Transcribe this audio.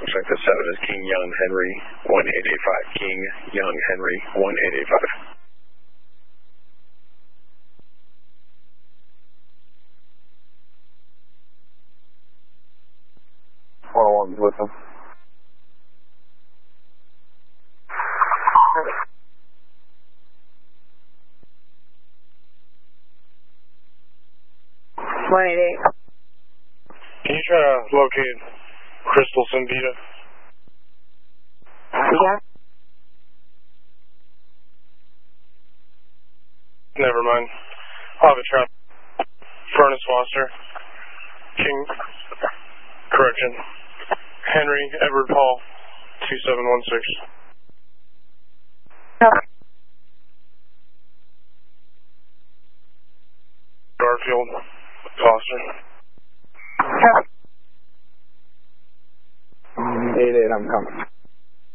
Looks like the 7 is King Young Henry 1885. King Young Henry 1885. One's with him. Can you try to locate Crystal Sandita? Yeah. Never mind. I'll have a trap. Furnace Foster. King. Correction. Henry Edward Paul. 2716. Garfield. Foster. 8-8, I'm coming.